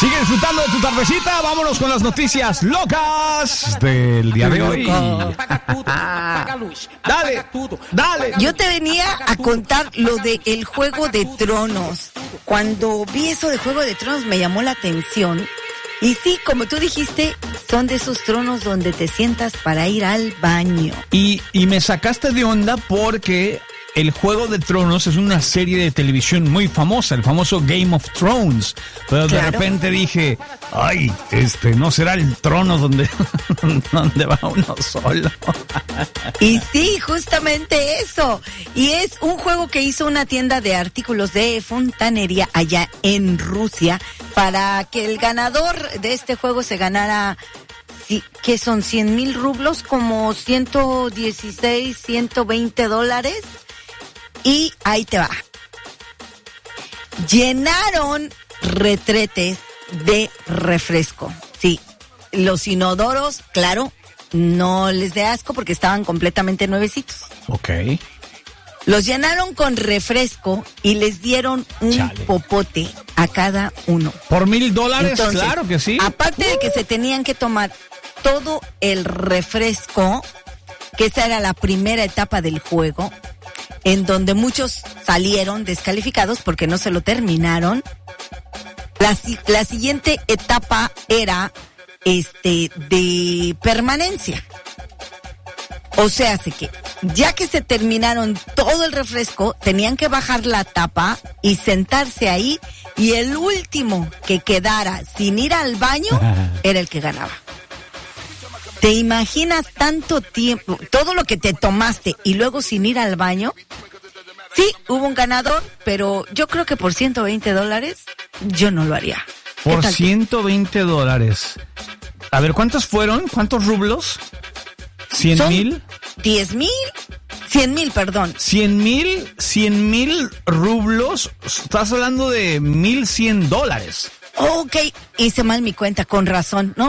Sigue disfrutando de tu tardecita. Vámonos con las noticias locas del día de hoy. Dale. Yo te venía a contar lo de el Juego de Tronos. Cuando vi eso de Juego de Tronos me llamó la atención. Y sí, como tú dijiste, son de esos tronos donde te sientas para ir al baño. Y me sacaste de onda porque el Juego de Tronos es una serie de televisión muy famosa, el famoso Game of Thrones. Pero de repente dije, ay, no será el trono donde va uno solo. Y sí, justamente eso. Y es un juego que hizo una tienda de artículos de fontanería allá en Rusia para que el ganador de este juego se ganara, que son 100,000 rublos, como 116, 120 dólares. Y ahí te va. Llenaron retretes de refresco. Sí, los inodoros, claro, no les dé asco porque estaban completamente nuevecitos. Ok. Los llenaron con refresco y les dieron un popote a cada uno. ¿Por $1,000? Entonces, claro que sí. Aparte de que se tenían que tomar todo el refresco, que esa era la primera etapa del juego, en donde muchos salieron descalificados porque no se lo terminaron. La siguiente etapa era de permanencia. O sea, así que ya que se terminaron todo el refresco, tenían que bajar la tapa y sentarse ahí, y el último que quedara sin ir al baño era el que ganaba. ¿Te imaginas tanto tiempo, todo lo que te tomaste y luego sin ir al baño? Sí, hubo un ganador, pero yo creo que por $120 yo no lo haría. Por $120. A ver, ¿cuántos fueron? ¿Cuántos rublos? ¿100,000? 10,000, 100,000, perdón. 100,000 rublos. Estás hablando de $1,100. Ok, hice mal mi cuenta, con razón, ¿no?